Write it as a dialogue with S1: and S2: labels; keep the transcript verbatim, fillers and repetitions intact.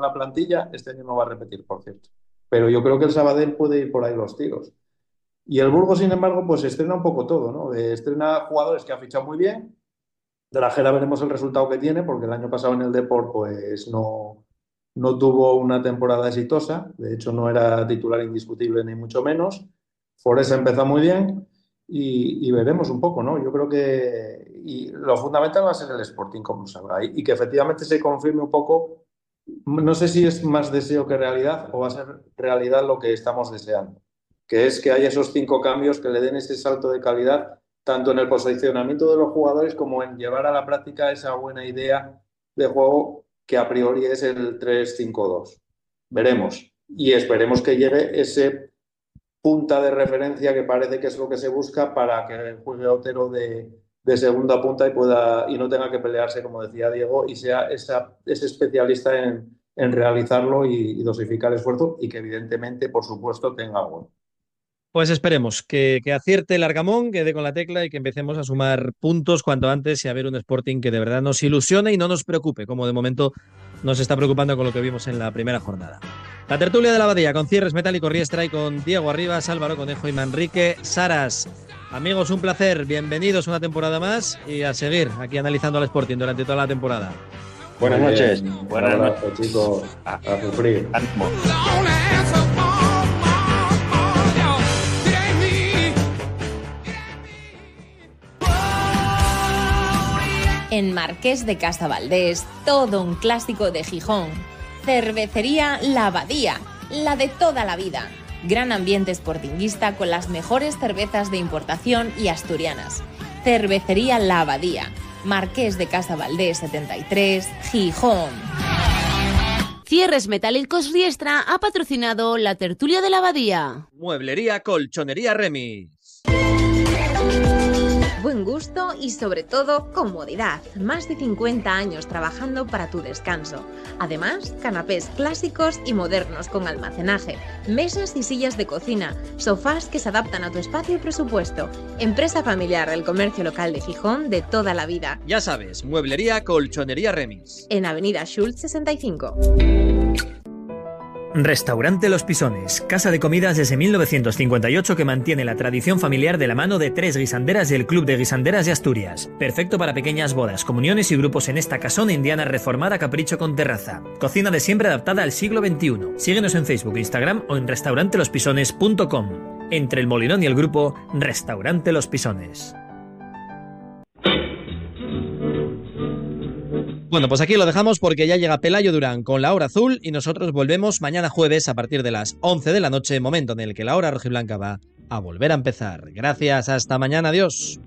S1: la plantilla, este año no va a repetir, por cierto. Pero yo creo que el Sabadell puede ir por ahí los tiros. Y el Burgos, sin embargo, pues estrena un poco todo, ¿no? Eh, estrena jugadores que ha fichado muy bien. De la Jera veremos el resultado que tiene, porque el año pasado en el Depor pues no, no tuvo una temporada exitosa. De hecho, no era titular indiscutible ni mucho menos. Foresa empezó muy bien y, y veremos un poco, ¿no? Yo creo que y lo fundamental va a ser el Sporting como salga y, y que efectivamente se confirme un poco. No sé si es más deseo que realidad o va a ser realidad lo que estamos deseando, que es que haya esos cinco cambios que le den ese salto de calidad tanto en el posicionamiento de los jugadores como en llevar a la práctica esa buena idea de juego que a priori es el tres cinco dos. Veremos. Y esperemos que llegue ese punta de referencia que parece que es lo que se busca para que juegue Otero de, de segunda punta y pueda y no tenga que pelearse, como decía Diego, y sea esa, ese especialista en, en realizarlo y, y dosificar el esfuerzo y que evidentemente, por supuesto, tenga gol.
S2: Pues esperemos que, que acierte el Argamón, que dé con la tecla y que empecemos a sumar puntos cuanto antes y a ver un Sporting que de verdad nos ilusione y no nos preocupe, como de momento nos está preocupando con lo que vimos en la primera jornada. La tertulia de la Abadía con Cierres Metálico Riestra y con Diego Arribas, Álvaro Conejo y Manrique Saras. Amigos, un placer, bienvenidos una temporada más y a seguir aquí analizando al Sporting durante toda la temporada.
S3: Buenas noches.
S1: Buenas noches, chicos. A sufrir.
S3: Ánimo.
S4: En Marqués de Casavaldés, todo un clásico de Gijón. Cervecería La Abadía, la de toda la vida. Gran ambiente sportinguista con las mejores cervezas de importación y asturianas. Cervecería La Abadía, Marqués de Casavaldés setenta y tres, Gijón.
S5: Cierres Metálicos Riestra ha patrocinado la tertulia de la Abadía.
S2: Mueblería Colchonería Remis.
S4: Buen gusto y sobre todo comodidad. Más de cincuenta años trabajando para tu descanso. Además, canapés clásicos y modernos con almacenaje, mesas y sillas de cocina, sofás que se adaptan a tu espacio y presupuesto. Empresa familiar del comercio local de Gijón de toda la vida.
S2: Ya sabes, Mueblería Colchonería Remis.
S4: En Avenida Schultz sesenta y cinco.
S6: Restaurante Los Pisones, casa de comidas desde mil novecientos cincuenta y ocho que mantiene la tradición familiar de la mano de tres guisanderas del Club de Guisanderas de Asturias. Perfecto para pequeñas bodas, comuniones y grupos en esta casona indiana reformada capricho con terraza. Cocina de siempre adaptada al siglo veintiuno. Síguenos en Facebook, Instagram o en restaurante los pisones punto com. Entre el Molinón y el grupo, Restaurante Los Pisones.
S2: Bueno, pues aquí lo dejamos porque ya llega Pelayo Durán con La Hora Azul y nosotros volvemos mañana jueves a partir de las once de la noche, momento en el que la hora rojiblanca va a volver a empezar. Gracias, hasta mañana, adiós.